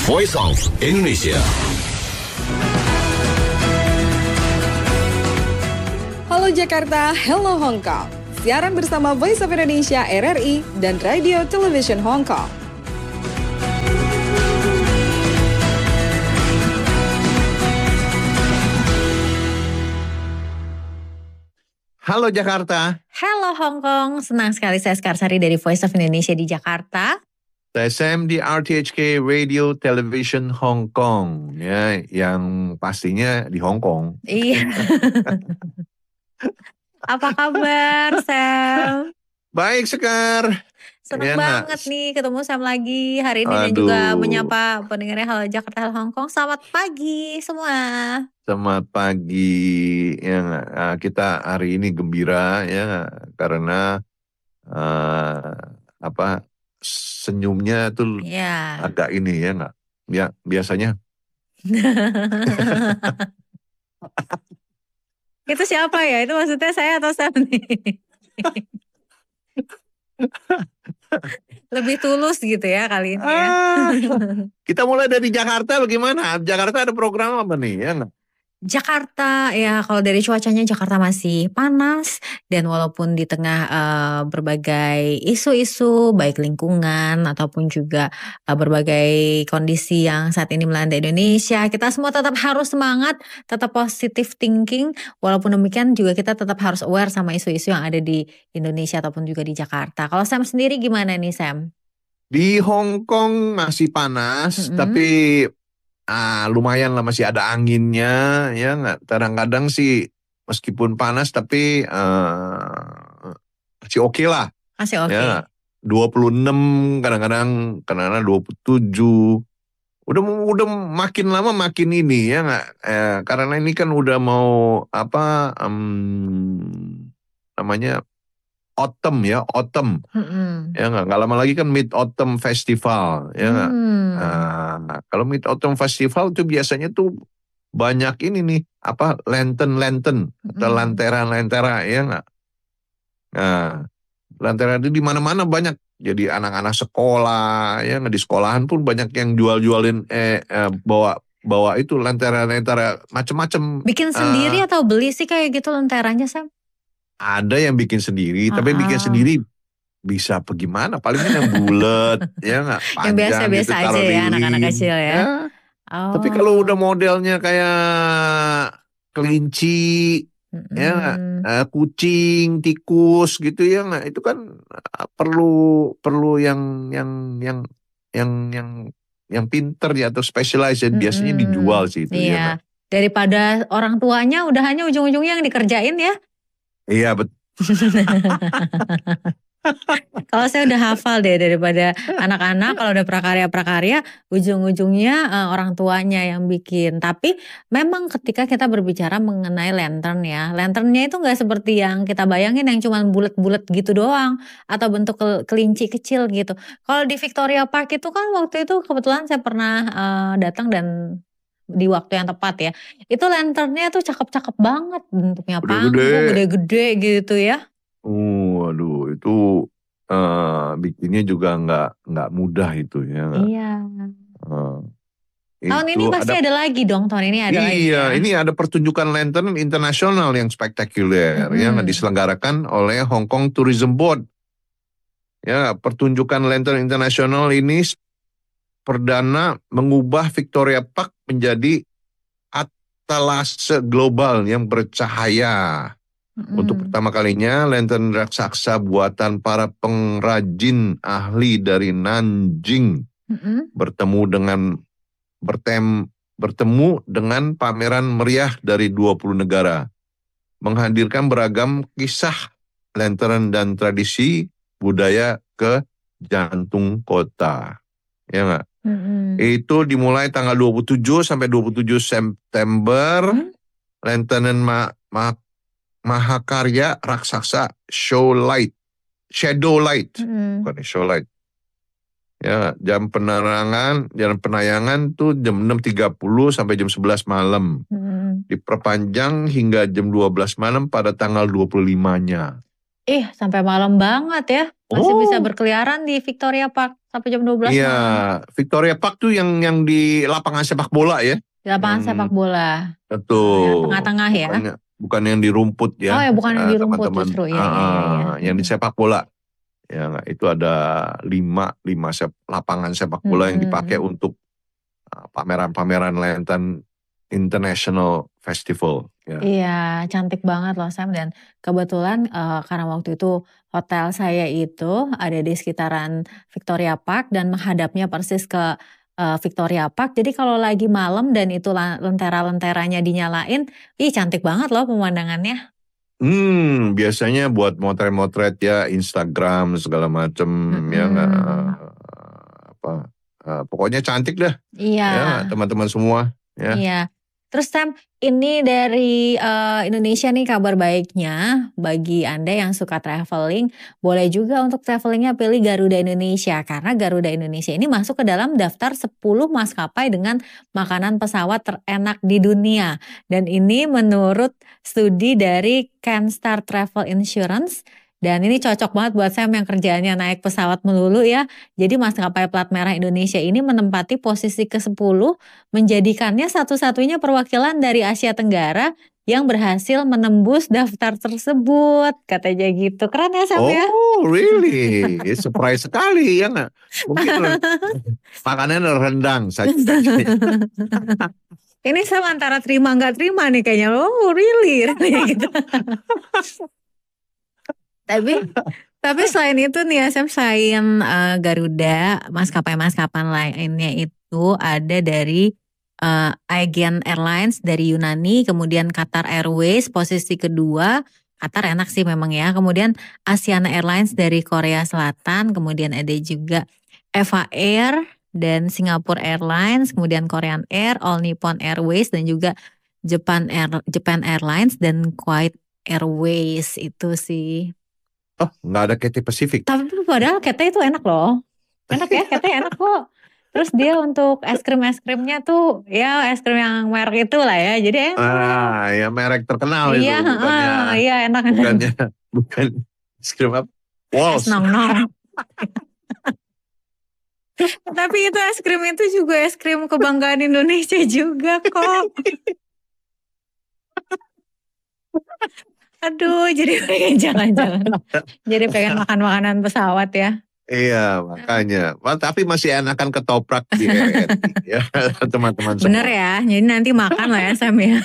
Voice of Indonesia. Halo Jakarta, hello Hong Kong. Siaran bersama Voice of Indonesia RRI dan Radio Television Hong Kong. Halo Jakarta. Halo Hong Kong, senang sekali saya Skarsari dari Voice of Indonesia di Jakarta. Saya Sam di RTHK Radio Television Hong Kong, ya, yang pastinya di Hong Kong. Iya. Apa kabar Sam? Baik Sekar. Senang Ya, banget nih ketemu Sam lagi hari ini dan Aduh. juga menyapa pendengarnya Halo Jakarta, Halo Hong Kong. Selamat pagi semua. Selamat pagi. Ya, kita hari ini gembira ya karena senyumnya tuh Iya. agak ini ya nggak? Ya biasanya. Itu siapa ya? Itu maksudnya saya atau Sam nih? Lebih tulus gitu ya kali ini ya. Kita mulai dari Jakarta bagaimana? Jakarta ada program apa nih ya nggak? Jakarta ya, kalau dari cuacanya Jakarta masih panas dan walaupun di tengah berbagai isu-isu baik lingkungan ataupun juga berbagai kondisi yang saat ini melanda Indonesia, kita semua tetap harus semangat, tetap positive thinking. Walaupun demikian juga kita tetap harus aware sama isu-isu yang ada di Indonesia ataupun juga di Jakarta. Kalau Sam sendiri gimana nih Sam? Di Hong Kong masih panas, tapi lumayan lah masih ada anginnya, ya nggak. Kadang-kadang sih meskipun panas tapi masih oke lah. Masih oke. Ya, 26 kadang-kadang 27. Udah makin lama makin ini ya nggak. Karena ini kan udah mau namanya autumn ya, autumn. Ya nggak lama lagi kan Mid Autumn Festival ya nggak. Nah, kalau Mid Autumn Festival itu biasanya tuh banyak ini nih lantern atau lantera ya nggak. Nah, lantera itu di mana-mana banyak. Jadi anak-anak sekolah ya nggak, di sekolahan pun banyak yang jualin bawa itu lantera macam-macam. Bikin sendiri atau beli sih kayak gitu lanteranya Sam? Ada yang bikin sendiri, tapi bikin sendiri bisa apa gimana? Paling kan yang bulat, ya nggak panjang. Yang biasa-biasa gitu, aja ya anak-anak kecil ya. Tapi kalau udah modelnya kayak kelinci, ya nggak, kucing, tikus gitu ya nggak, itu kan perlu yang pinter ya atau specialized biasanya dijual sih itu. Iya. Daripada orang tuanya udah hanya ujung-ujungnya yang dikerjain ya. Iya betul. Kalau saya udah hafal deh, daripada anak-anak kalau udah prakarya ujung-ujungnya orang tuanya yang bikin. Tapi memang ketika kita berbicara mengenai lantern ya, lanternnya itu nggak seperti yang kita bayangin yang cuma bulat-bulat gitu doang atau bentuk kelinci kecil gitu. Kalau di Victoria Park itu kan waktu itu kebetulan saya pernah datang dan di waktu yang tepat ya. Itu lanternnya tuh cakep-cakep banget, bentuknya panggung gede-gede gitu ya. Waduh, itu bikinnya juga nggak mudah itu ya. Iya. Tahun ini pasti ada lagi dong, tahun ini ada lagi. Iya, ini ada pertunjukan lantern internasional yang spektakuler yang diselenggarakan oleh Hong Kong Tourism Board. Ya, pertunjukan lantern internasional ini perdana mengubah Victoria Park menjadi etalase global yang bercahaya. Untuk pertama kalinya, lantern raksasa buatan para pengrajin ahli dari Nanjing bertemu dengan pameran meriah dari 20 negara, menghadirkan beragam kisah lantern dan tradisi budaya ke jantung kota. Ya nggak? Itu dimulai tanggal 27 sampai 27 September. Lantern Mahakarya Raksasa Shadow Light. Bukan Show Light. Ya, jam penayangan tuh jam 6.30 sampai jam 11 malam. Diperpanjang hingga jam 12 malam pada tanggal 25-nya. Sampai malam banget ya. Masih bisa Oh, berkeliaran di Victoria Park sampai jam 12 iya, malam. Victoria Park tuh yang di lapangan sepak bola ya, Di lapangan sepak yang bola. Yang betul, tengah-tengah ya. bukan yang di rumput Oh ya, ya, bukan yang di rumput teman-teman, justru. Iya. yang di sepak bola. Ya, itu ada lima lapangan sepak bola yang dipakai untuk pameran-pameran Lantern International Festival. Ya. Iya, cantik banget loh Sam, dan kebetulan karena waktu itu hotel saya itu ada di sekitaran Victoria Park dan menghadapnya persis ke Victoria Park. Jadi kalau lagi malam dan itu lentera-lenteranya dinyalain, ih cantik banget loh pemandangannya. Biasanya buat motret-motret ya, Instagram segala macem ya nggak, apa, pokoknya cantik dah Iya. ya teman-teman semua ya. Iya. Terus Sam, ini dari Indonesia nih kabar baiknya bagi Anda yang suka traveling, boleh juga untuk travelingnya pilih Garuda Indonesia karena Garuda Indonesia ini masuk ke dalam daftar 10 maskapai dengan makanan pesawat terenak di dunia. Dan ini menurut studi dari Canstar Travel Insurance. Dan ini cocok banget buat Sam yang kerjaannya naik pesawat melulu ya. Jadi maskapai plat merah Indonesia ini menempati posisi ke-10, menjadikannya satu-satunya perwakilan dari Asia Tenggara yang berhasil menembus daftar tersebut. Katanya gitu. Keren ya Sam ya? Oh, really? Surprise sekali ya nggak? Mungkin makanan rendang saja. Ini Sam antara terima nggak terima nih kayaknya. Oh really? Gitu. Tapi selain itu nih ya Sam, selain Garuda, maskapai-maskapai lainnya itu ada dari Aegean Airlines dari Yunani, kemudian Qatar Airways posisi kedua. Qatar enak sih memang ya. Kemudian Asiana Airlines dari Korea Selatan, kemudian ada juga Eva Air dan Singapore Airlines, kemudian Korean Air, All Nippon Airways dan juga Japan Airlines dan Kuwait Airways itu sih. Oh, nggak ada Cathay Pacific. Tapi padahal Cathay itu enak loh. Enak ya, Cathay enak kok. Terus dia untuk es krimnya tuh ya es krim yang merek itu lah ya. Jadi enak. Ya merek terkenal Iya, itu, iya enak. bukan es krim apa? Walls. Es nong-nong. Tapi itu es krim itu juga es krim kebanggaan Indonesia juga kok. Aduh, jadi pengen jalan-jalan. Jadi pengen makan makanan pesawat ya. Iya, makanya. Tapi masih enakan ketoprak di RRI ya, teman-teman semua. Bener ya, jadi nanti makan lah ya Sam ya.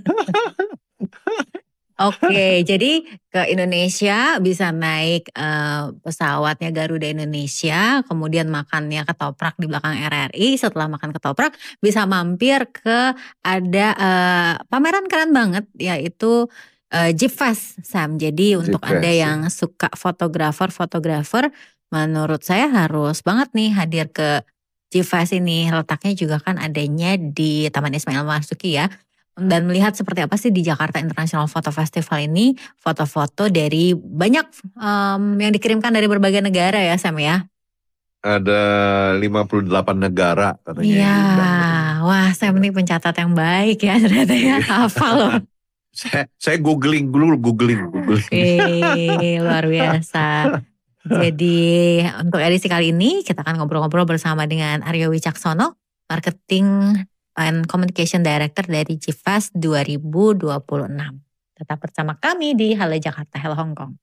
Oke, jadi ke Indonesia bisa naik pesawatnya Garuda Indonesia, kemudian makannya ketoprak di belakang RRI. Setelah makan ketoprak bisa mampir ke ada pameran keren banget yaitu Jeep Fest Sam. Jadi untuk Anda yang suka fotografer, menurut saya harus banget nih hadir ke Jeep Fest ini. Letaknya juga kan adanya di Taman Ismail Marzuki ya. Dan melihat seperti apa sih di Jakarta International Photo Festival ini, foto-foto dari banyak yang dikirimkan dari berbagai negara ya Sam ya. Ada 58 negara katanya. Iya, wah Sam ini pencatat yang baik ya ternyata ya, hafal loh. Saya googling dulu, googling. Luar biasa. Jadi untuk edisi kali ini kita akan ngobrol-ngobrol bersama dengan Aryo Wicaksono, Marketing and Communication Director dari Jeep Fest 2026. Tetap bersama kami di Halo Jakarta, Hello Hong Kong.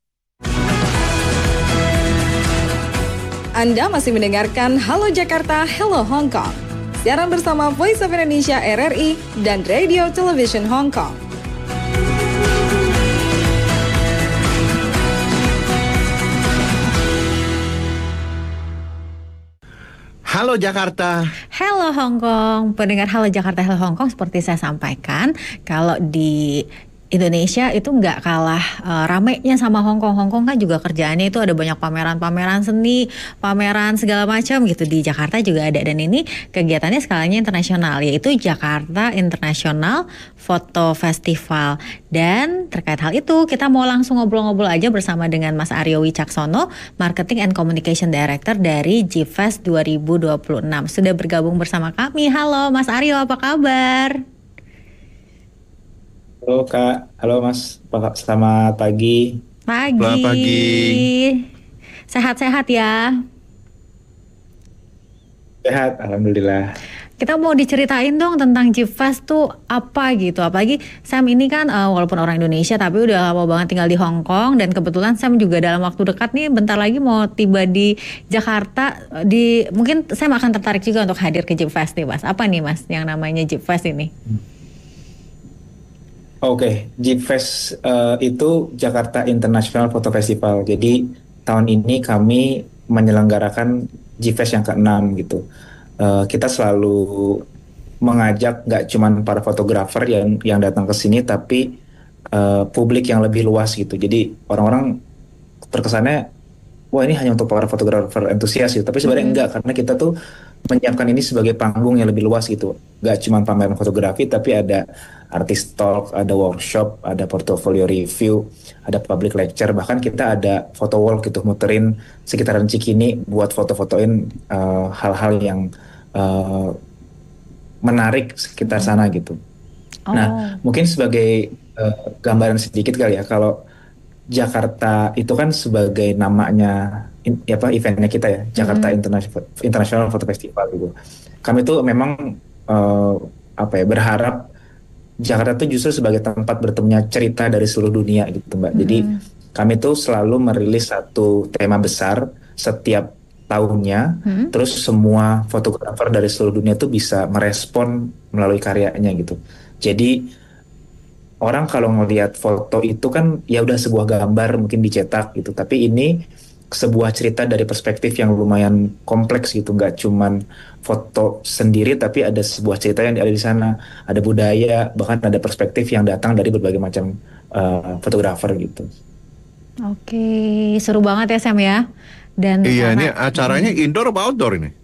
Anda masih mendengarkan Halo Jakarta, Hello Hong Kong. Siaran bersama Voice of Indonesia RRI dan Radio Television Hong Kong. Halo Jakarta. Halo Hong Kong, pendengar Halo Jakarta, Halo Hong Kong, seperti saya sampaikan, kalau di Indonesia itu nggak kalah ramainya sama Hong Kong. Hong Kong kan juga kerjaannya itu ada banyak pameran-pameran seni, pameran segala macam gitu. Di Jakarta juga ada, dan ini kegiatannya skalanya internasional, yaitu Jakarta International Photo Festival. Dan terkait hal itu kita mau langsung ngobrol-ngobrol aja bersama dengan Mas Aryo Wicaksono, Marketing and Communication Director dari Jeep Fest 2026. Sudah bergabung bersama kami. Halo Mas Aryo, apa kabar? Halo Kak, halo Mas, selamat pagi. Selamat pagi. Sehat-sehat ya. Sehat, alhamdulillah. Kita mau diceritain dong tentang Jeepfest tuh apa gitu. Apalagi Sam ini kan walaupun orang Indonesia tapi udah lama banget tinggal di Hong Kong. Dan kebetulan Sam juga dalam waktu dekat nih bentar lagi mau tiba di Jakarta. Mungkin Sam akan tertarik juga untuk hadir ke Jeepfest nih Mas. Apa nih Mas yang namanya Jeepfest ini? Oke, Jeepfest itu Jakarta International Photo Festival. Jadi tahun ini kami menyelenggarakan Jeepfest yang ke-6 gitu. Kita selalu mengajak nggak cuman para fotografer yang datang ke sini, tapi publik yang lebih luas gitu. Jadi orang-orang terkesannya, wah ini hanya untuk para fotografer entusias gitu. Tapi sebenarnya enggak, karena kita tuh menyiapkan ini sebagai panggung yang lebih luas gitu. Nggak cuma pameran fotografi, tapi ada artist talk, ada workshop, ada portfolio review, ada public lecture, bahkan kita ada photo wall gitu, muterin sekitaran Cikini buat foto-fotoin hal-hal yang menarik sekitar sana gitu. Nah, mungkin sebagai gambaran sedikit kali ya, kalau Jakarta itu kan sebagai namanya eventnya kita ya, Jakarta International Photo Festival gitu. Kami tuh memang berharap Jakarta tuh justru sebagai tempat bertemunya cerita dari seluruh dunia gitu Mbak. Jadi kami tuh selalu merilis satu tema besar setiap tahunnya, terus semua fotografer dari seluruh dunia tuh bisa merespon melalui karyanya gitu. Jadi orang kalau ngelihat foto itu kan ya udah sebuah gambar mungkin dicetak gitu, tapi ini sebuah cerita dari perspektif yang lumayan kompleks gitu, nggak cuman foto sendiri tapi ada sebuah cerita yang ada di sana, ada budaya, bahkan ada perspektif yang datang dari berbagai macam fotografer gitu. Oke, seru banget ya Sam ya. Dan iya, ini acaranya indoor apa outdoor ini?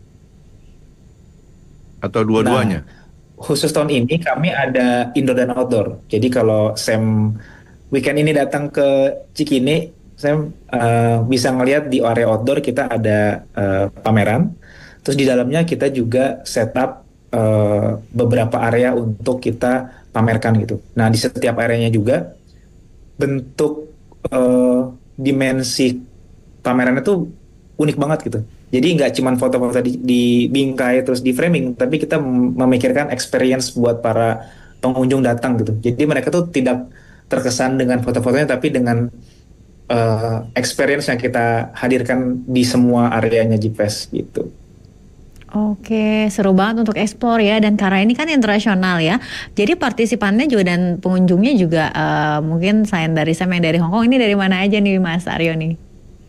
Atau dua-duanya? Nah, khusus tahun ini kami ada indoor dan outdoor. Jadi kalau Sam weekend ini datang ke Cikini, Sam bisa ngelihat di area outdoor kita ada pameran. Terus di dalamnya kita juga setup beberapa area untuk kita pamerkan gitu. Nah, di setiap areanya juga bentuk dimensi pamerannya tuh unik banget gitu. Jadi nggak cuma foto-foto di bingkai terus di framing, tapi kita memikirkan experience buat para pengunjung datang gitu. Jadi mereka tuh tidak terkesan dengan foto-fotonya, tapi dengan experience yang kita hadirkan di semua areanya Jeepfest gitu. Oke, seru banget untuk explore ya, dan karena ini kan internasional ya, jadi partisipannya juga dan pengunjungnya juga mungkin selain dari Sam yang dari Hong Kong, ini dari mana aja nih Mas Aryo nih?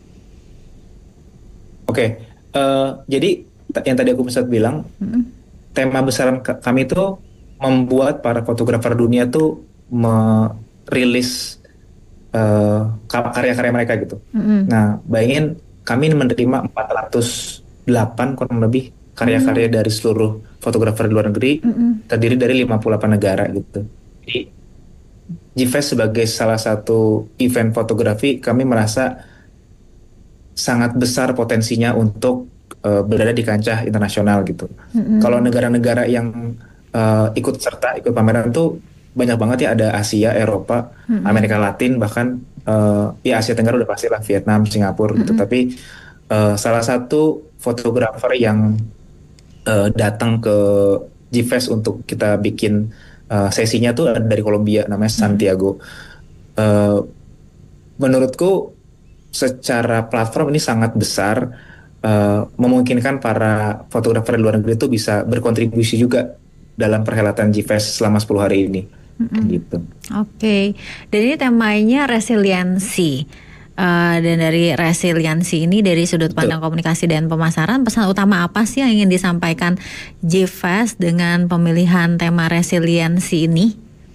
Oke, jadi yang tadi aku sempat bilang, tema besaran kami itu membuat para fotografer dunia tuh merilis karya-karya mereka gitu. Nah, bayangin kami menerima 408 kurang lebih karya-karya dari seluruh fotografer di luar negeri, terdiri dari 58 negara gitu. Jadi Jeepfest sebagai salah satu event fotografi, kami merasa sangat besar potensinya untuk berada di kancah internasional gitu. Kalau negara-negara yang ikut pameran tuh banyak banget ya, ada Asia, Eropa, Amerika Latin, bahkan ya Asia Tenggara udah pastilah, Vietnam, Singapura gitu. Tapi salah satu fotografer yang datang ke Jeepfest untuk kita bikin sesinya tuh dari Kolombia, namanya Santiago. Menurutku secara platform ini sangat besar, memungkinkan para fotografer di luar negeri itu bisa berkontribusi juga dalam perhelatan Jeepfest selama 10 hari ini. Gitu. Oke, dan ini temanya resiliensi. Dan dari resiliensi ini, dari sudut pandang komunikasi dan pemasaran, pesan utama apa sih yang ingin disampaikan Jeepfest dengan pemilihan tema resiliensi ini?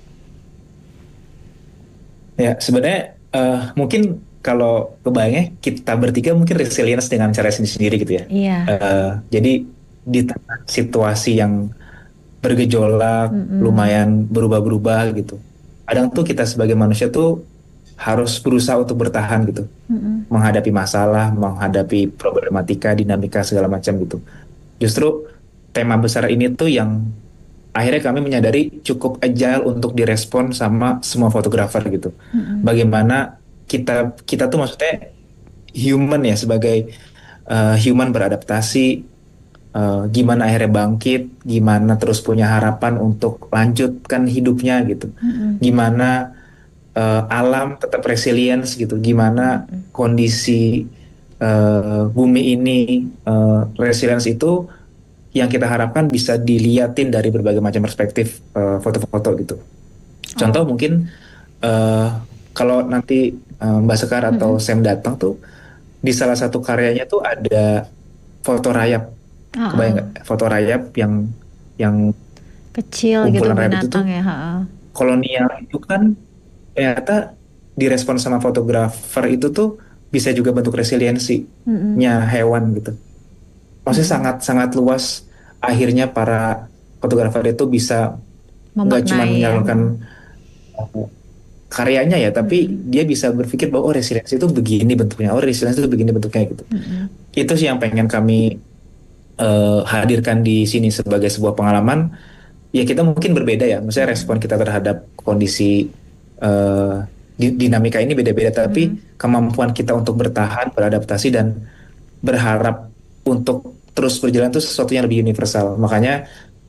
Ya, sebenarnya mungkin kalau kebayangnya kita bertiga mungkin resilience dengan cara sendiri gitu ya. Iya. Jadi di tengah situasi yang bergejolak, lumayan berubah-berubah gitu. Kadang tuh kita sebagai manusia tuh harus berusaha untuk bertahan gitu, menghadapi masalah, menghadapi problematika, dinamika segala macam gitu. Justru tema besar ini tuh yang akhirnya kami menyadari cukup agile untuk direspon sama semua fotografer gitu. Bagaimana kita tuh maksudnya human ya, sebagai human beradaptasi, gimana akhirnya bangkit, gimana terus punya harapan untuk lanjutkan hidupnya gitu, gimana alam tetap resilience gitu, gimana kondisi bumi ini resilience itu yang kita harapkan bisa dilihatin dari berbagai macam perspektif foto-foto gitu. Contoh mungkin kalau nanti Mbak Sekar atau Sam datang tuh, di salah satu karyanya tuh ada foto rayap. Kebayang nggak? Foto rayap yang kecil gitu kumpulan rayap itu tuh binatang ya. kolonial itu kan ternyata direspon sama fotografer itu tuh bisa juga bentuk resiliensinya hewan gitu. Maksudnya sangat-sangat luas. Akhirnya para fotografer itu bisa nggak cuma Memaknai ya. menyalurkan karyanya ya, tapi dia bisa berpikir bahwa oh resiliensi itu begini bentuknya, oh resiliensi itu begini bentuknya gitu. Itu sih yang pengen kami hadirkan di sini sebagai sebuah pengalaman. Ya kita mungkin berbeda ya, maksudnya respon kita terhadap kondisi dinamika ini beda-beda, tapi kemampuan kita untuk bertahan, beradaptasi dan berharap untuk terus berjalan itu sesuatu yang lebih universal. Makanya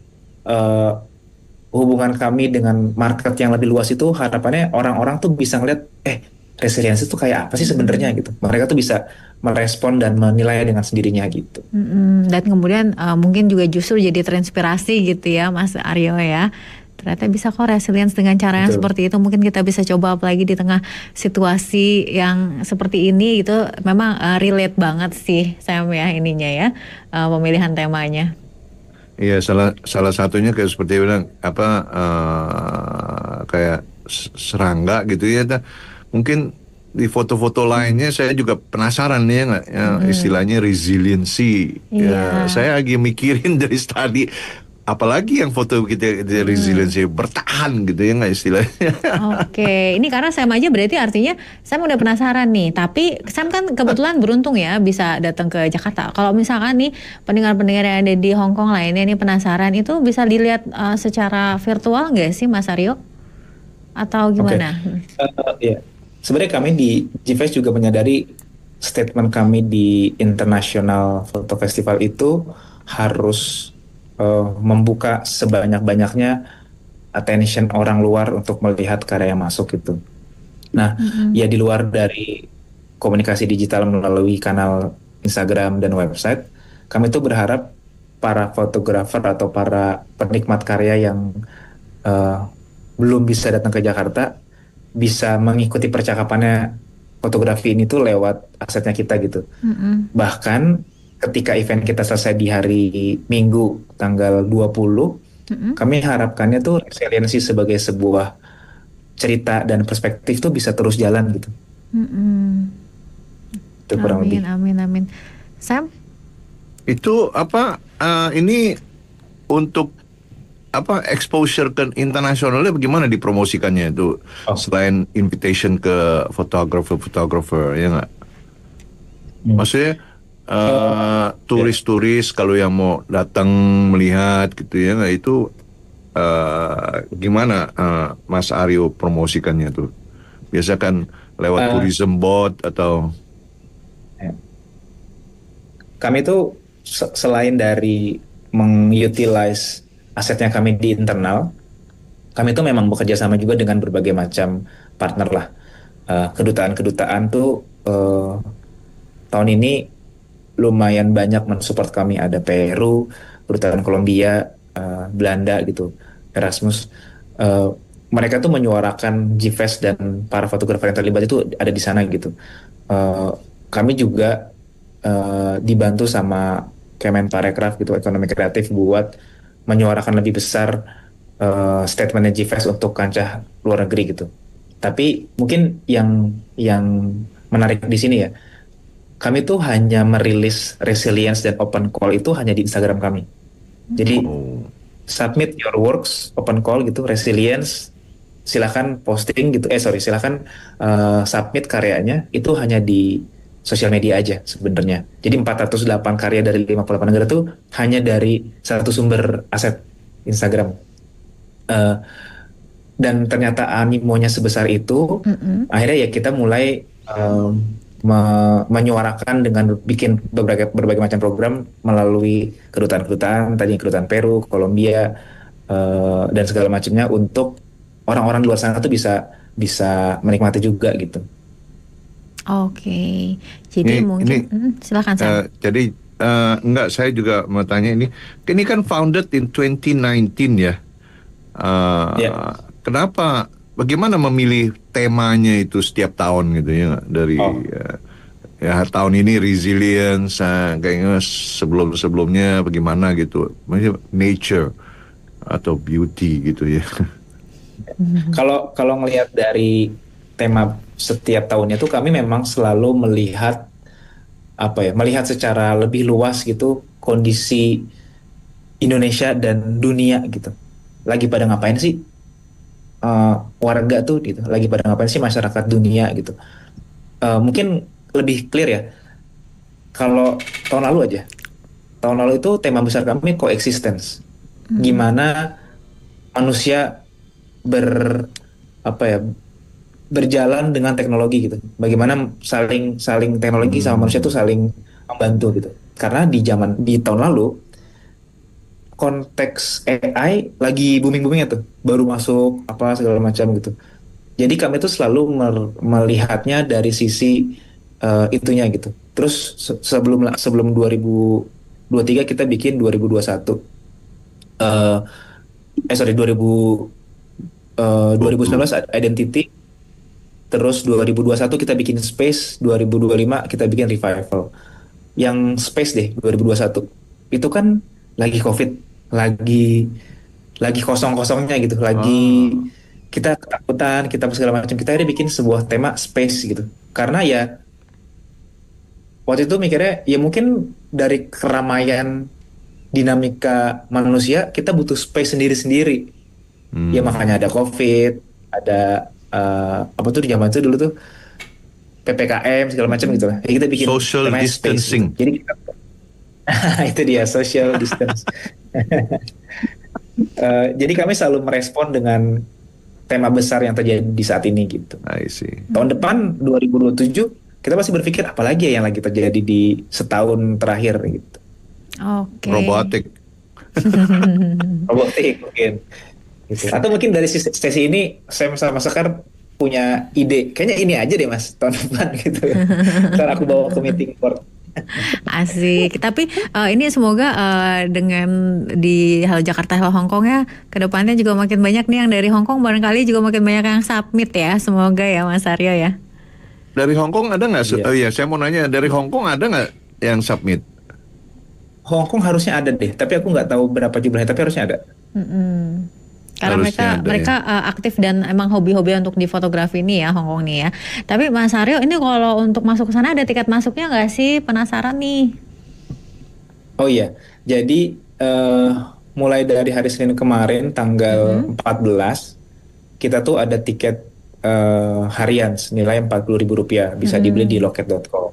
hubungan kami dengan market yang lebih luas itu harapannya orang-orang tuh bisa ngeliat resiliensi itu kayak apa sih sebenarnya gitu. Mereka tuh bisa merespon dan menilai dengan sendirinya gitu. Dan kemudian mungkin juga justru jadi terinspirasi gitu ya Mas Aryo ya. Ternyata bisa kok resilience dengan cara yang seperti itu. Mungkin kita bisa coba apalagi di tengah situasi yang seperti ini gitu. Memang relate banget sih Sam ya ininya ya, pemilihan temanya. Iya, salah satunya kayak seperti bilang kayak serangga gitu ya. Mungkin di foto-foto lainnya saya juga penasaran nih ya, istilahnya resiliensi. Ya, saya lagi mikirin dari tadi apalagi yang foto kita resiliensi bertahan gitu ya nggak istilahnya. Oke, ini karena Sam aja berarti artinya Sam udah penasaran nih. Tapi Sam kan kebetulan beruntung ya bisa datang ke Jakarta. Kalau misalkan nih pendengar-pendengar yang ada di Hong Kong lainnya nih penasaran, itu bisa dilihat secara virtual nggak sih Mas Aryo? Atau gimana? Ya. Sebenarnya kami di GFest juga menyadari statement kami di International Photo Festival itu harus membuka sebanyak-banyaknya attention orang luar untuk melihat karya yang masuk gitu. Nah, ya di luar dari komunikasi digital melalui kanal Instagram dan website, kami tuh berharap para fotografer atau para penikmat karya yang belum bisa datang ke Jakarta bisa mengikuti percakapannya fotografi ini tuh lewat asetnya kita gitu. Bahkan ketika event kita selesai di hari Minggu tanggal 20, kami harapkannya tuh resiliensi sebagai sebuah cerita dan perspektif tuh bisa terus jalan gitu. Itu kurang lebih. Amin. Sam? Itu ini untuk exposure ke internasionalnya bagaimana dipromosikannya itu selain invitation ke fotografer ya nggak? Maksudnya turis-turis kalau yang mau datang melihat gitu ya nggak, itu gimana Mas Aryo promosikannya tuh? Biasa kan lewat tourism board atau? Kami tuh selain dari mengutilize asetnya kami di internal, kami tuh memang bekerja sama juga dengan berbagai macam partner lah. Kedutaan-kedutaan tuh tahun ini lumayan banyak mensupport kami. Ada Peru, kedutaan Kolombia, Belanda gitu, Erasmus. Mereka tuh menyuarakan GFest dan para fotografer yang terlibat itu ada di sana gitu. Kami juga dibantu sama Kemenparekraf gitu, ekonomi kreatif buat menyuarakan lebih besar statementnya GFest untuk kancah luar negeri gitu. Tapi mungkin yang menarik di sini ya, kami tuh hanya merilis resilience dan open call itu hanya di Instagram kami. Jadi submit your works, open call gitu, resilience, silakan posting gitu. Silakan submit karyanya, itu hanya di sosial media aja sebenarnya. Jadi 408 karya dari 58 negara tuh hanya dari satu sumber aset Instagram. Dan ternyata animonya sebesar itu, akhirnya ya kita mulai menyuarakan dengan bikin berbagai macam program melalui kedutaan-kedutaan, tadi kedutaan Peru, Kolombia, dan segala macamnya untuk orang-orang luar sana tuh bisa bisa menikmati juga gitu. Oke, jadi mungkin silakan Sam. Jadi enggak, saya juga mau tanya ini kan founded in 2019 ya. Kenapa? Bagaimana memilih temanya itu setiap tahun gitu ya, dari ya tahun ini resilience, kayaknya sebelumnya bagaimana gitu, nature atau beauty gitu ya. Kalau ngelihat dari tema setiap tahunnya tuh kami memang selalu melihat melihat secara lebih luas gitu kondisi Indonesia dan dunia gitu. Lagi pada ngapain sih warga tuh gitu, lagi pada ngapain sih masyarakat dunia gitu. Mungkin lebih clear ya, kalau tahun lalu itu tema besar kami coexistence. Gimana manusia berjalan dengan teknologi gitu. Bagaimana saling teknologi sama manusia tuh saling membantu gitu. Karena di tahun lalu konteks AI lagi booming-boomingnya tuh, baru masuk segala macam gitu. Jadi kami tuh selalu melihatnya dari sisi itunya gitu. Terus sebelum 2023 kita bikin 2021. 2019 Identity, terus 2021 kita bikin Space, 2025 kita bikin Revival. Yang Space deh 2021 itu kan lagi COVID, lagi kosong-kosongnya gitu, lagi kita ketakutan, kita segala macam. Kita akhirnya bikin sebuah tema Space gitu, karena ya waktu itu mikirnya ya mungkin dari keramaian dinamika manusia kita butuh space sendiri-sendiri. Ya makanya ada COVID, ada apa tuh di zaman itu dulu tuh PPKM segala macam gitu lah. Kita bikin social distancing. Gitu. Jadi kita, itu dia social distance. Jadi kami selalu merespon dengan tema besar yang terjadi di saat ini gitu. I see. Tahun depan 2027 kita pasti berpikir apalagi ya yang lagi terjadi di setahun terakhir gitu. Oke. Robotik mungkin. Gitu. Atau mungkin dari sesi ini Sam sama Sekar punya ide, kayaknya ini aja deh Mas tahun depan gitu. Ntar aku bawa ke meeting board. Asik. Tapi ini semoga dengan di Halo Jakarta Halo Hong Kong ya, kedepannya juga makin banyak nih yang dari Hong Kong, barangkali juga makin banyak yang submit ya. Semoga ya Mas Aryo ya. Dari Hong Kong ada nggak? Iya, saya mau nanya, dari Hong Kong ada nggak yang submit? Hong Kong harusnya ada deh, tapi aku nggak tahu berapa jumlahnya, tapi harusnya ada. Karena mereka aktif dan emang hobi-hobi untuk di fotografi ini ya, Hong Kong nih ya. Tapi Mas Aryo, ini kalau untuk masuk ke sana ada tiket masuknya nggak sih? Penasaran nih. Oh iya, jadi mulai dari hari Senin kemarin tanggal 14 kita tuh ada tiket harian senilai Rp40.000, bisa dibeli di loket.com.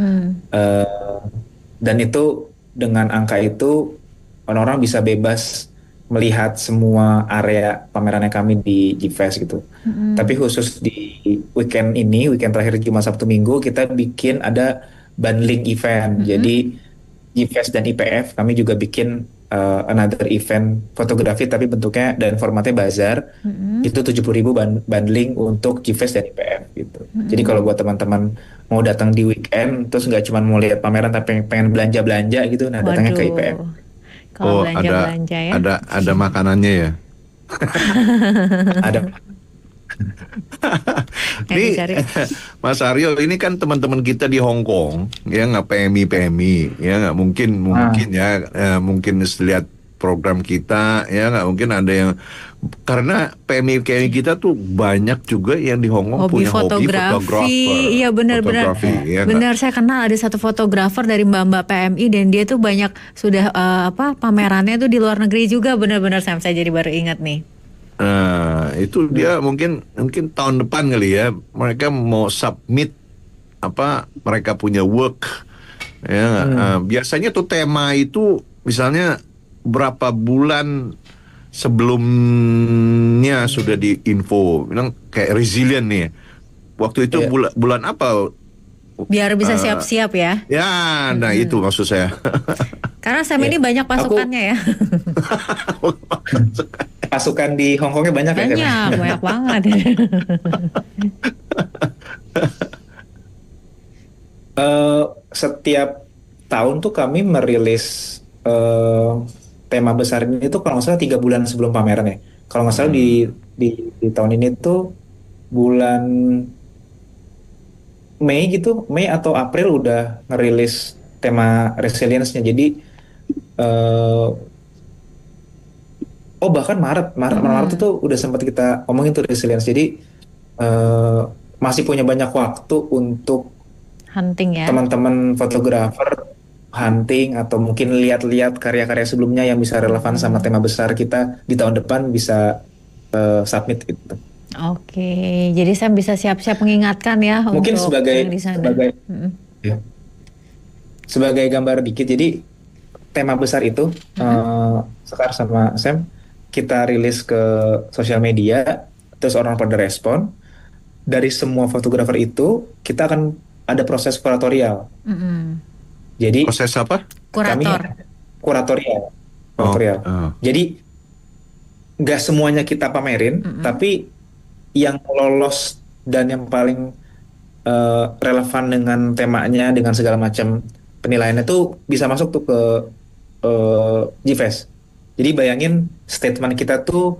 Dan itu dengan angka itu orang-orang bisa bebas melihat semua area pamerannya kami di GFest gitu. Tapi khusus di weekend terakhir Jumat Sabtu Minggu kita bikin ada bundling event. Jadi GFest dan IPF kami juga bikin another event fotografi tapi bentuknya dan formatnya bazar. Itu 70.000 bundling untuk GFest dan IPF gitu. Jadi kalau buat teman-teman mau datang di weekend terus nggak cuma mau lihat pameran tapi pengen belanja-belanja gitu, nah datangnya ke IPF. Kalau belanja ya. Ada makanannya ya. Ada. Nih, Mas Aryo, ini kan teman-teman kita di Hong Kong ya, nggak PMI ya, nggak mungkin ya, mungkin lihat program kita ya, nggak mungkin ada yang, karena PMI kita tuh banyak juga yang di Hong Kong punya hobi fotografer. Iya benar-benar. Ya, benar, saya kenal ada satu fotografer dari mbak-mbak PMI dan dia tuh banyak sudah pamerannya tuh di luar negeri juga, benar-benar saya jadi baru ingat nih. Itu dia mungkin tahun depan kali ya, mereka mau submit mereka punya work ya. Biasanya tuh tema itu misalnya berapa bulan sebelumnya sudah diinfo, bilang kayak resilient nih. Waktu itu bulan apa Biar bisa Eh, siap-siap ya. ya, nah itu maksud saya. Karena Sam Ya, ini banyak pasukannya ya. pasukan di Hong Kongnya banyak ya, Sam? Banyak banget. Setiap tahun tuh kami merilis tema besar ini tuh kalau nggak salah 3 bulan sebelum pameran ya. Kalau nggak salah di tahun ini tuh bulan Mei gitu, Mei atau April udah ngerilis tema resilience-nya. Jadi eh, bahkan Maret itu udah sempat kita omongin tuh resilience. Jadi eh, masih punya banyak waktu untuk Hunting ya. teman-teman fotografer hunting atau mungkin lihat-lihat karya-karya sebelumnya yang bisa relevan sama tema besar kita di tahun depan bisa submit gitu. Oke, jadi Sam bisa siap-siap mengingatkan ya Mungkin untuk yang di sana. ya, sebagai gambar dikit. Jadi tema besar itu Sekar sama Sam kita rilis ke sosial media, terus orang pada respon. Dari semua fotografer itu kita akan ada proses kuratorial. Jadi Proses apa? kami Kurator. kuratorial. Oh. Jadi nggak semuanya kita pamerin, tapi yang lolos dan yang paling relevan dengan temanya, dengan segala macam penilaiannya tuh bisa masuk tuh ke GFest. Jadi bayangin statement kita tuh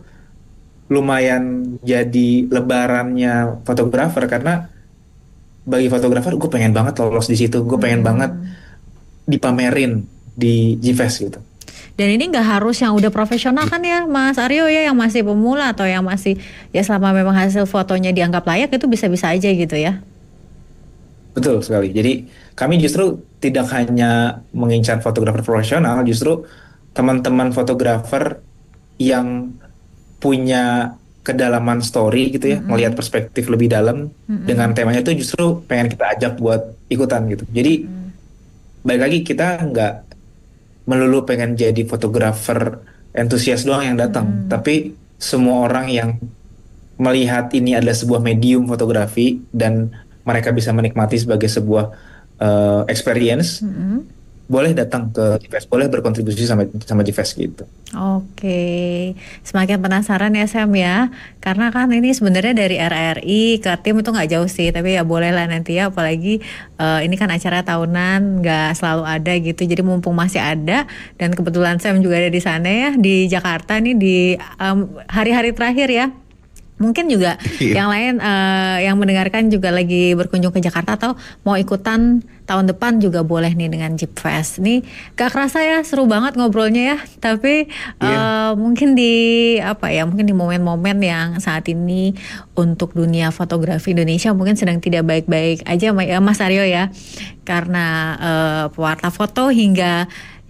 lumayan jadi lebarannya fotografer, karena bagi fotografer gue pengen banget lolos di situ, gue pengen banget dipamerin di GFest gitu. Dan ini nggak harus yang udah profesional kan ya Mas Aryo ya, yang masih pemula atau yang masih ya selama memang hasil fotonya dianggap layak itu bisa-bisa aja gitu ya. Betul sekali. Jadi kami justru tidak hanya mengincar fotografer profesional, justru teman-teman fotografer yang punya kedalaman story gitu ya, melihat perspektif lebih dalam dengan temanya itu justru pengen kita ajak buat ikutan gitu. Jadi balik lagi kita nggak melulu pengen jadi fotografer entusias doang yang datang, tapi semua orang yang melihat ini adalah sebuah medium fotografi dan mereka bisa menikmati sebagai sebuah experience, boleh datang ke GFest, boleh berkontribusi sama GFest gitu. Oke, semakin penasaran ya Sam ya, karena kan ini sebenarnya dari RRI ke tim itu nggak jauh sih, tapi ya boleh lah nanti ya, apalagi ini kan acara tahunan nggak selalu ada gitu, jadi mumpung masih ada dan kebetulan Sam juga ada di sana ya di Jakarta nih di hari-hari terakhir ya. Mungkin juga yang lain yang mendengarkan juga lagi berkunjung ke Jakarta atau mau ikutan tahun depan juga boleh nih dengan GFest. Nih gak kerasa ya, seru banget ngobrolnya ya. Tapi mungkin mungkin di momen-momen yang saat ini untuk dunia fotografi Indonesia mungkin sedang tidak baik-baik aja Mas Aryo ya. Karena pewarta foto hingga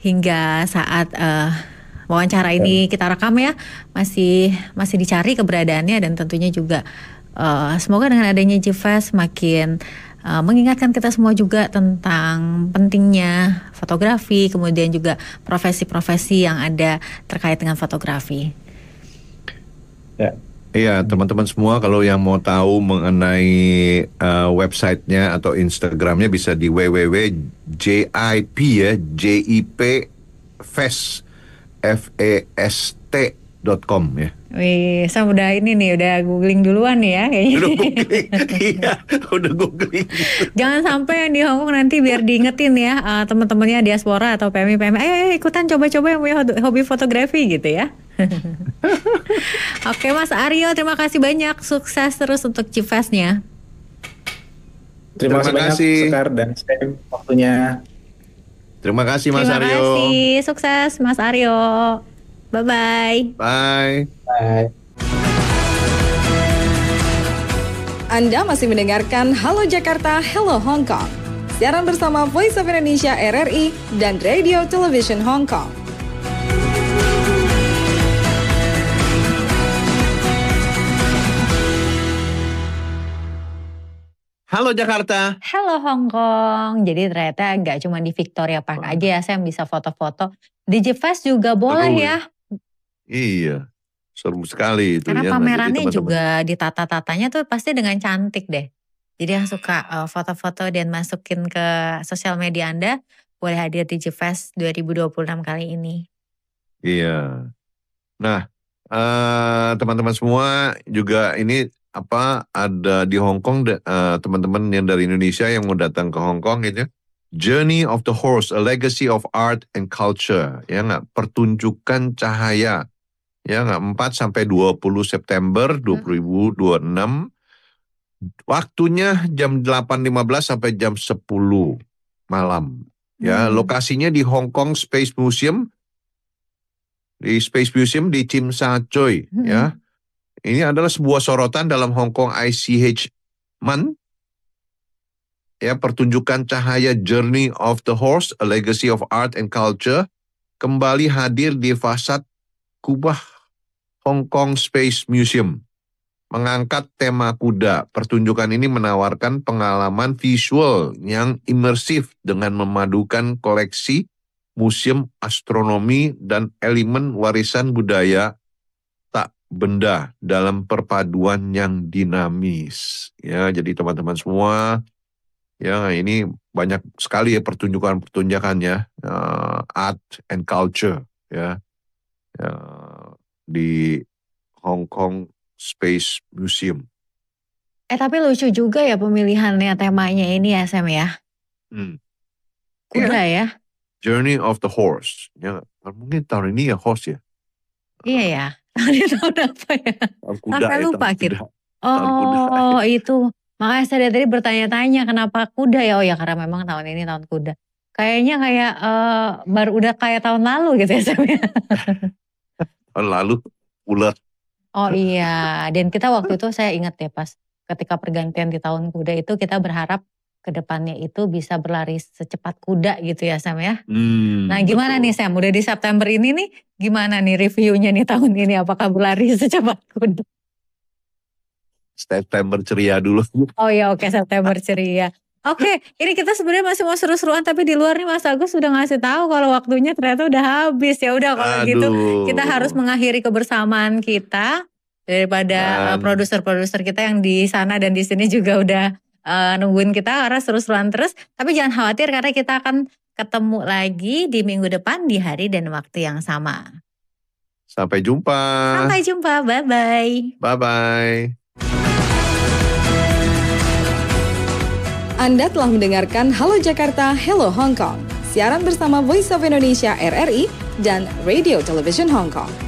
saat wawancara ini kita rekam ya masih dicari keberadaannya, dan tentunya juga semoga dengan adanya GFest makin mengingatkan kita semua juga tentang pentingnya fotografi, kemudian juga profesi-profesi yang ada terkait dengan fotografi. Ya. Iya, teman-teman semua kalau yang mau tahu mengenai websitenya atau Instagramnya bisa di www.jip ya, JIP Fest fest.com ya. Wih, saya udah googling duluan nih ya kayaknya. Udah googling. Jangan sampai yang di Hongkong nanti biar diingetin ya teman-temannya diaspora atau PMI, ayo ikutan coba-coba yang punya hobi fotografi gitu ya. Oke Mas Aryo, terima kasih banyak, sukses terus untuk GFest-nya. Terima kasih banyak Sekar dan Sam waktunya. Terima kasih Mas Aryo. Terima kasih, sukses Mas Aryo. Bye-bye. Bye. Bye. Anda masih mendengarkan Halo Jakarta, Hello Hong Kong. Siaran bersama Voice of Indonesia RRI dan Radio Television Hong Kong. Halo Jakarta. Halo Hong Kong. Jadi ternyata nggak cuma di Victoria Park aja ya saya bisa foto-foto. Di GFest juga boleh ya. Iya, seru sekali itu. Karena ya, pamerannya juga ditata-tatanya tuh pasti dengan cantik deh. Jadi yang suka foto-foto dan masukin ke sosial media Anda boleh hadir di Digifest 2026 kali ini. Iya. Nah, teman-teman semua juga ini ada di Hong Kong teman-teman yang dari Indonesia yang mau datang ke Hong Kong gitu. Journey of the Horse, a legacy of art and culture. Ya nggak, pertunjukan cahaya. Ya nggak, 4 sampai 20 September 2026. Waktunya jam 8.15 sampai jam 10 malam. Ya, lokasinya di Hong Kong Space Museum. Di Space Museum di Tsim Sha Tsui, ya. Ini adalah sebuah sorotan dalam Hong Kong ICH Month. Ya, pertunjukan cahaya Journey of the Horse, a legacy of art and culture, kembali hadir di fasad kubah Hong Kong Space Museum. Mengangkat tema kuda. Pertunjukan ini menawarkan pengalaman visual yang imersif dengan memadukan koleksi museum astronomi dan elemen warisan budaya tak benda dalam perpaduan yang dinamis. Ya, jadi teman-teman semua, ya ini banyak sekali ya pertunjukan-pertunjukannya, art and culture, ya di Hong Kong Space Museum. Tapi lucu juga ya pemilihannya temanya ini ya Sam ya. Kuda ya. Journey of the Horse. Ya, mungkin tahun ini ya horse ya. Iya ya. Tahun apa ya? Tahun kuda. Sampai lupa kita. Oh itu. Makanya saya tadi bertanya-tanya kenapa kuda ya. Oh ya karena memang tahun ini tahun kuda. Kayaknya kayak baru udah kayak tahun lalu gitu ya Sam ya. Tahun lalu ular. Oh iya, dan kita waktu itu saya ingat ya pas ketika pergantian di tahun kuda itu kita berharap ke depannya itu bisa berlari secepat kuda gitu ya Sam ya. Nah gimana nih Sam, udah di September ini nih gimana nih reviewnya nih tahun ini, apakah berlari secepat kuda? September ceria dulu. Oh ya oke, September ceria. Oke, ini kita sebenarnya masih mau seru-seruan tapi di luar nih Mas Agus sudah ngasih tahu kalau waktunya ternyata udah habis. Ya udah kalau gitu kita harus mengakhiri kebersamaan kita daripada produser-produser kita yang di sana dan di sini juga udah nungguin kita karena seru-seruan terus. Tapi jangan khawatir karena kita akan ketemu lagi di minggu depan di hari dan waktu yang sama. Sampai jumpa. Sampai jumpa, bye-bye. Bye-bye. Anda telah mendengarkan Halo Jakarta, Hello Hong Kong. Siaran bersama Voice of Indonesia RRI dan Radio Television Hong Kong.